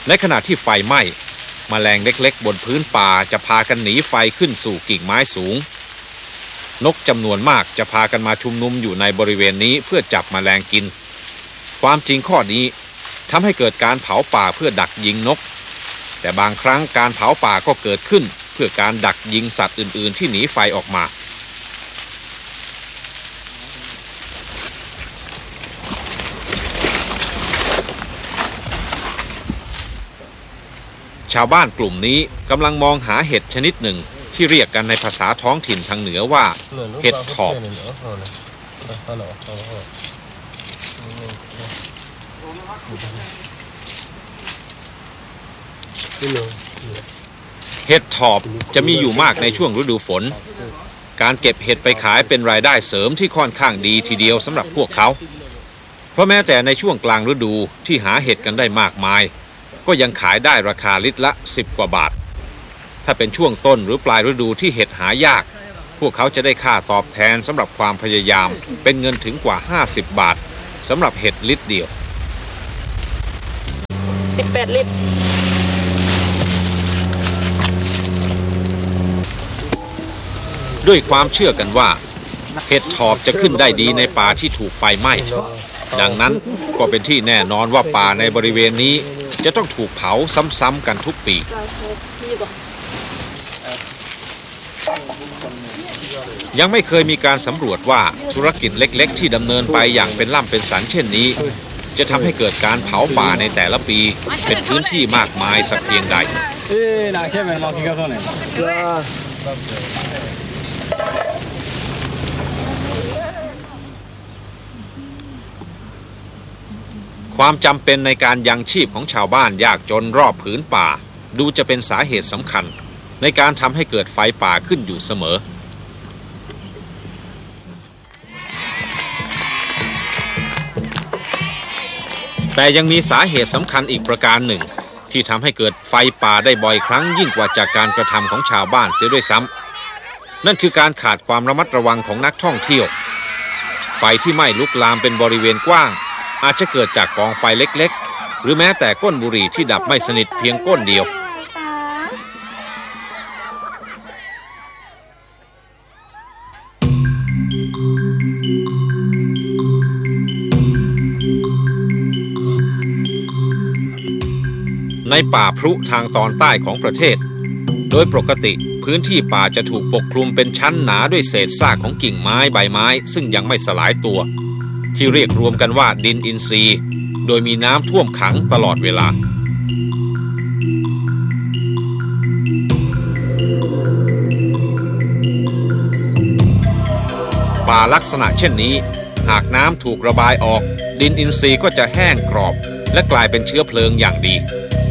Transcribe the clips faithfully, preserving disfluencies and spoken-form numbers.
ในขณะที่ไฟไหม้แมลงเล็กๆบนพื้นป่าจะพากันหนีไฟขึ้นสู่กิ่งไม้สูงนกจำนวนมากจะพากันมาชุมนุมอยู่ในบริเวณนี้เพื่อจับแมลงกินความจริงข้อนี้ทำให้เกิดการเผาป่าเพื่อดักยิงนกแต่บางครั้งการเผาป่าก็เกิดขึ้นเพื่อการดักยิงสัตว์อื่นๆที่หนีไฟออกมาชาวบ้านกลุ่มนี้กำลังมองหาเห็ดชนิดหนึ่งที่เรียกกันในภาษาท้องถิ่นทางเหนือว่าเห็ดถอบเห็ดถอบจะมีอยู่มากในช่วงฤดูฝนการเก็บเห็ดไปขายเป็นรายได้เสริมที่ค่อนข้างดีทีเดียวสำหรับพวกเขาเพราะแม้แต่ในช่วงกลางฤดูที่หาเห็ดกันได้มากมายก็ยังขายได้ราคาลิตรละสิบกว่าบาทถ้าเป็นช่วงต้นหรือปลายฤดูที่เห็ดหายากพวกเขาจะได้ค่าตอบแทนสำหรับความพยายามเป็นเงินถึงกว่าห้าสิบบาทสำหรับเห็ดลิตรเดียวสิบแปดลิตรด้วยความเชื่อกันว่าเห็ดถอบจะขึ้นได้ดีในป่าที่ถูกไฟไหม้ดังนั้นก็เป็นที่แน่นอนว่าป่าในบริเวณนี้จะต้องถูกเผาซ้ำๆกันทุกปียังไม่เคยมีการสำรวจว่าธุรกิจเล็กๆที่ดำเนินไปอย่างเป็นล่ำเป็นสันเช่นนี้จะทำให้เกิดการเผาป่าในแต่ละปีเป็นพื้นที่มากมายสักเพียงใดความจำเป็นในการยังชีพของชาวบ้านยากจนรอบผืนป่าดูจะเป็นสาเหตุสำคัญในการทำให้เกิดไฟป่าขึ้นอยู่เสมอแต่ยังมีสาเหตุสำคัญอีกประการหนึ่งที่ทำให้เกิดไฟป่าได้บ่อยครั้งยิ่งกว่าจากการกระทำของชาวบ้านเสียด้วยซ้ำนั่นคือการขาดความระมัดระวังของนักท่องเที่ยวไฟที่ไหม้ลุกลามเป็นบริเวณกว้างอาจจะเกิดจากกองไฟเล็กๆหรือแม้แต่ก้นบุหรี่ที่ดับไม่สนิทเพียงก้นเดียวในป่าพรุทางตอนใต้ของประเทศโดยปกติพื้นที่ป่าจะถูกปกคลุมเป็นชั้นหนาด้วยเศษซากของกิ่งไม้ใบไม้ซึ่งยังไม่สลายตัวที่เรียกรวมกันว่าดินอินทรีย์โดยมีน้ำท่วมขังตลอดเวลาป่าลักษณะเช่นนี้หากน้ำถูกระบายออกดินอินทรีย์ก็จะแห้งกรอบและกลายเป็นเชื้อเพลิงอย่างดี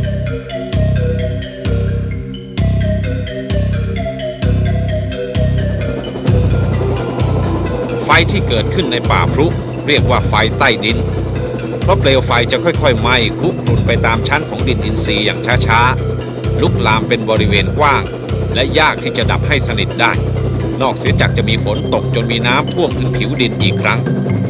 ไฟที่เกิดขึ้นในป่าพรุเรียกว่าไฟใต้ดินเพราะเปลวไฟจะค่อยๆไหม้คลุกคลุ่นไปตามชั้นของดินอินทรีย์อย่างช้าๆลุกลามเป็นบริเวณกว้างและยากที่จะดับให้สนิทได้นอกเสียจากจะมีฝนตกจนมีน้ำท่วมถึงผิวดินอีกครั้ง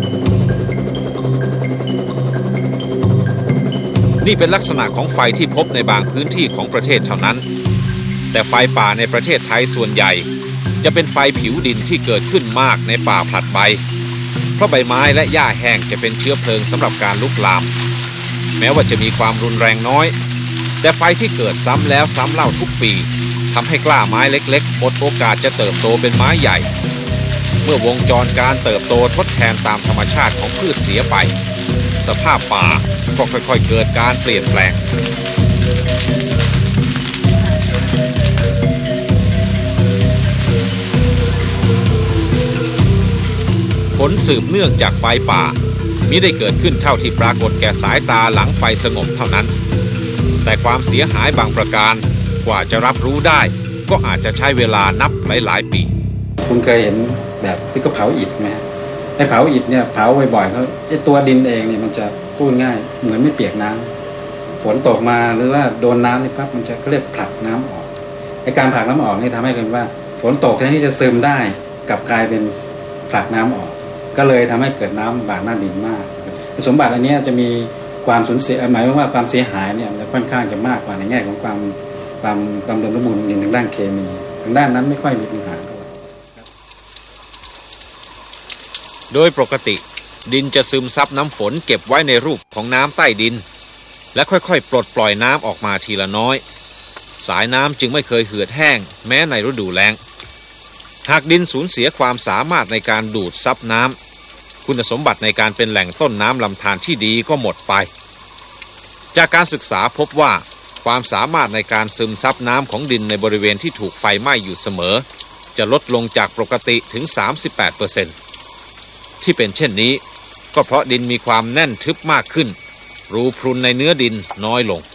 นี่เป็นลักษณะของไฟที่พบในบางพื้นที่ของประเทศเท่านั้นแต่ไฟป่าในประเทศไทยส่วนใหญ่จะเป็นไฟผิวดินที่เกิดขึ้นมากในป่าผลัดใบเพราะใบไม้และหญ้าแห้งจะเป็นเชื้อเพลิงสำหรับการลุกลามแม้ว่าจะมีความรุนแรงน้อยแต่ไฟที่เกิดซ้ำแล้วซ้ำเล่าทุกปีทำให้กล้าไม้เล็กๆหมดโอกาสจะเติบโตเป็นไม้ใหญ่เมื่อวงจรการเติบโตทดแทนตามธรรมชาติของพืชเสียไปสภาพป่าก็ค่อยๆเกิดการเปลี่ยนแปลงผลสืบเนื่องจากไฟป่ามิได้เกิดขึ้นเท่าที่ปรากฏแก่สายตาหลังไฟสงบเท่านั้นแต่ความเสียหายบางประการกว่าจะรับรู้ได้ก็อาจจะใช้เวลานับหลายๆปีคุณเคยเห็นแบบที่เขาเผาอิฐไหมไอ้เผาอิฐเนี่ยเผาบ่อยๆเขาไอ้ตัวดินเองเนี่ยมันจะพูดง่ายเหมือนไม่เปียกน้ำฝนตกมาหรือว่าโดนน้ำนี่ปั๊บมันจะเรียกผลักน้ำออกไอ้การผลักน้ำออกนี่ทำให้กันว่าฝนตกแทนที่จะซึมได้กลับกลายเป็นผลักน้ำออกก็เลยทำให้เกิดน้ำบากหน้าดินมากสมบัติอันนี้จะมีคความสูญเสียหมายว่าความเสียหายเนี่ยมันค่อนข้างจะมากกว่าในแง่ของความความความอุดมสมบูรณ์ดินทางด้านเคมีทางด้านนั้นไม่ค่อยมีปัญหาเท่าไหร่โดยปกติดินจะซึมซับน้ำฝนเก็บไว้ในรูปของน้ำใต้ดินและค่อยๆปลดปล่อยน้ำออกมาทีละน้อยสายน้ำจึงไม่เคยเหือดแห้งแม้ในฤดูแล้งหากดินสูญเสียความสามารถในการดูดซับน้ำคุณสมบัติในการเป็นแหล่งต้นน้ำลำธารที่ดีก็หมดไปจากการศึกษาพบว่าความสามารถในการซึมซับน้ำของดินในบริเวณที่ถูกไฟไหม้อยู่เสมอจะลดลงจากปกติถึง สามสิบแปดเปอร์เซ็นต์ ที่เป็นเช่นนี้ก็เพราะดินมีความแน่นทึบมากขึ้นรูพรุนในเนื้อดินน้อยลง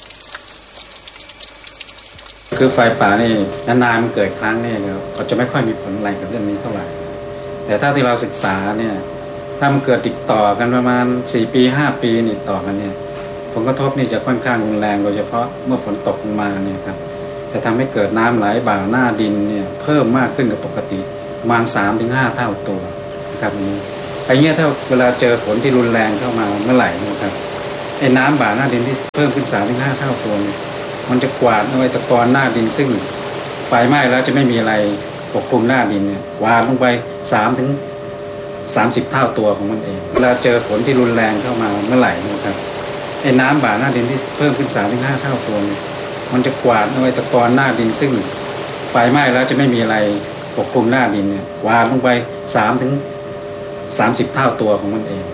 คือไฟป่านี่นานๆมันเกิดครั้งนี่ก็จะไม่ค่อยมีผลอะไรกับเรื่องนี้เท่าไหร่แต่ถ้าที่เราศึกษาเนี่ยถ้ามันเกิดติดต่อกันประมาณสี่ปีห้าปีนี่ต่อกันเนี่ยผลกระทบนี่จะค่อนข้างรุนแรงโดยเฉพาะเมื่อฝนตกลงมาเนี่ยครับจะทำให้เกิดน้ำไหลบ่าหน้าดินเนี่ยเพิ่มมากขึ้นกว่าปกติประมาณ สามถึงห้า เท่าตัวนะครับนี้ไอ้เงี้ยถ้าเวลาเจอฝนที่รุนแรงเข้ามาเมื่อไหร่นะครับไอ้น้ำบ่าหน้าดินที่เพิ่มขึ้น สามถึงห้า เท่าตัวเนี่ยมันจะกวาดเอาไอ้ตะกอนหน้าดินซึ่งไฟไหม้แล้วจะไม่มีอะไรปกคลุมหน้าดินเนี่ยกวาดลงไปสามถึงสามสิบ เท่าตัวของมันเองเวลาเจอฝนที่รุนแรงเข้ามาเมื่อไหร่นะครับไอ้น้ำบ่าหน้าดินที่เพิ่มขึ้น สามถึงห้า เท่าตัวเนี่ยมันจะกวาดเอาไอ้ตะกอนหน้าดินซึ่งไฟไหม้แล้วจะไม่มีอะไรปกคลุมหน้าดินเนี่ยกวาดลงไปสามถึงสามสิบ เท่าตัวของมันเอง